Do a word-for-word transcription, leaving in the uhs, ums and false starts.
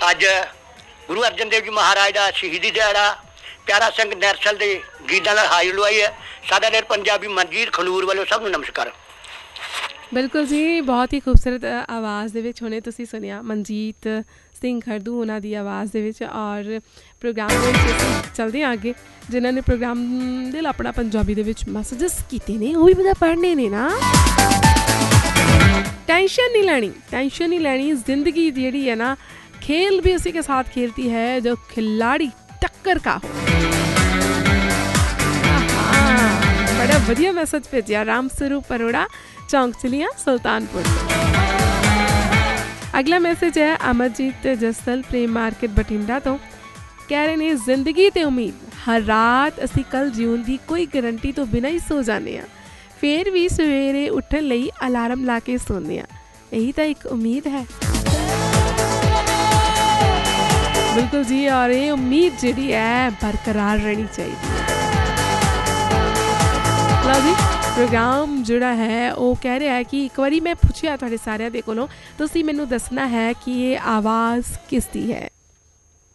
ਅੱਜ ਗੁਰੂ ਅਰਜਨ ਦੇਵ ਜੀ ਮਹਾਰਾਜ ਦਾ ਸ਼ਹੀਦੀ ਦਿਹਾੜਾ ਪਿਆਰਾ ਸਿੰਘ ਨੈਰਸਲ ਦੇ ਗੀਤਾਂ ਨਾਲ ਹਾਜ਼ਰ ਲਵਾਈ ਹੈ। ਸਾਡਾ ਦੇਰ ਪੰਜਾਬੀ ਮਨਜੀਤ ਖਨੂਰ ਵੱਲੋਂ ਸਭ ਨੂੰ ਨਮਸਕਾਰ। ਬਿਲਕੁਲ ਜੀ, ਬਹੁਤ ਹੀ ਖੂਬਸੂਰਤ ਆਵਾਜ਼ ਦੇ ਵਿੱਚ ਹੁਣੇ ਤੁਸੀਂ ਸੁਣਿਆ ਮਨਜੀਤ ਸਿੰਘ ਖਰਦੂ ਉਹਨਾਂ ਦੀ ਆਵਾਜ਼ ਦੇ ਵਿੱਚ। ਔਰ ਪ੍ਰੋਗਰਾਮ ਦੇ ਵਿੱਚ ਅਸੀਂ ਚੱਲਦੇ ਹਾਂ ਅੱਗੇ। ਜਿਨ੍ਹਾਂ ਨੇ ਪ੍ਰੋਗਰਾਮ ਦੇ ਲਈ ਆਪਣਾ ਪੰਜਾਬੀ ਦੇ ਵਿੱਚ ਮੈਸੇਜਸ ਕੀਤੇ ਨੇ ਉਹ ਵੀ ਪਤਾ ਪੜ੍ਹਨੇ ਨੇ ਨਾ। ਟੈਂਸ਼ਨ नहीं लेनी, टेंशन नहीं लेनी। ज़िंदगी ਜਿਹੜੀ है ना खेल भी उसी के साथ खेलती है जो खिलाड़ी टक्कर का हो। बड़ा वधिया मैसेज भेजिया राम स्वरूप अरोड़ा चौंक चलिया सुल्तानपुर। अगला मैसेज है अमरजीत जसल प्रेम मार्केट बठिंडा तो कह रहे ने जिंदगी ते उम्मीद हर रात असी कल जीवन की कोई गारंटी तो बिना ही सो जाने आ, फिर भी सवेरे उठन लई अलार्म ला के सोने आ, यही तो एक उम्मीद है। बिल्कुल जी, और ये उम्मीद जी है बरकरार रहनी चाहिए। लो जी, प्रोग्राम जोड़ा है वो कह रहा है कि एक बारी मैं पूछया तुहाडे सारिਆਂ ਦੇ ਕੋਲੋਂ, ਤੁਸੀਂ ਮੈਨੂੰ ਦੱਸਣਾ है कि ये आवाज़ किसदी है।